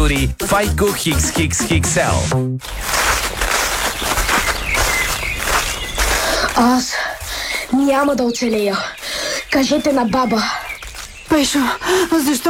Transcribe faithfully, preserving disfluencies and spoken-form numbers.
Файко Хикс Хикс Хикс Ел. Аз няма да оцелея. Кажете на баба. Пешо, защо